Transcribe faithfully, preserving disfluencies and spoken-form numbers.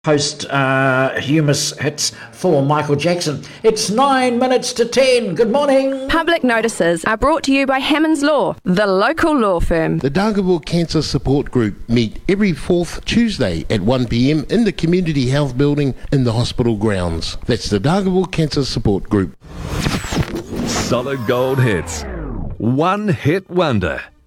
Post uh, humus hits for Michael Jackson. It's nine minutes to ten. Good morning. Public notices are brought to you by Hammonds Law, the local law firm. The Dargaville Cancer Support Group meet every fourth Tuesday at one p m in the Community Health Building in the hospital grounds. That's the Dargaville Cancer Support Group. Solid gold hits. One hit wonder.